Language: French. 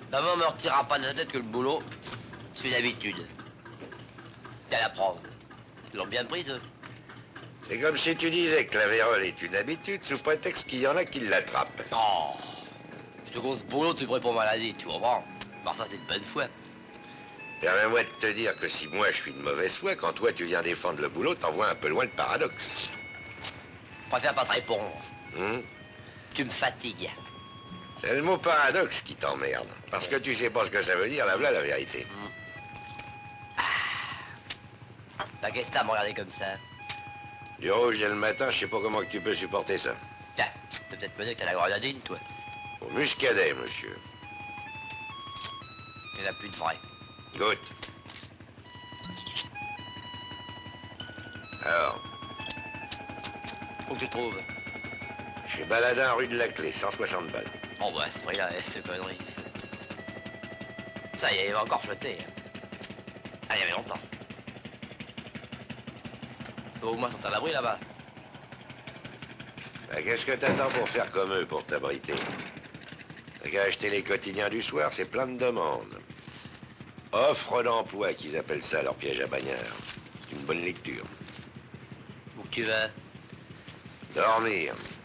Maman me retirera pas de la tête que le boulot, c'est une habitude. T'as la preuve. Ils l'ont bien prise, eux. C'est comme si tu disais que la vérole est une habitude sous prétexte qu'il y en a qui l'attrapent. Oh, je te grosse boulot, tu pourrais pour maladie, tu comprends? Par ça, t'es de bonne foi. Permets-moi de te dire que si moi je suis de mauvaise foi, quand toi tu viens défendre le boulot, t'envoies un peu loin le paradoxe. Je préfère pas te répondre. Hum? Tu me fatigues. C'est le mot paradoxe qui t'emmerde. Parce que tu sais pas ce que ça veut dire, là voilà la vérité. Bah, qu'est-ce que t'as à me regarder comme ça? Du rouge dès le matin, je sais pas comment que tu peux supporter ça. Tiens, t'as peut-être me dire que t'as la grenadine, toi. Au muscadet, monsieur. Il n'y en a plus de vrai. Goûte. Alors, Où que tu trouves? chez Baladin, rue de la Clé, 160 balles. Oh, bah, ce prix-là, c'est connerie. Ça y est, il va encore flotter. Ah, il y avait longtemps. Au moins, sont à l'abri là-bas. Bah, qu'est-ce que t'attends pour faire comme eux, pour t'abriter? T'as qu'à acheter les quotidiens du soir, c'est plein de demandes. Offre d'emploi, qu'ils appellent ça, leur piège à bagnard. C'est une bonne lecture. Où que tu vas? Dormir.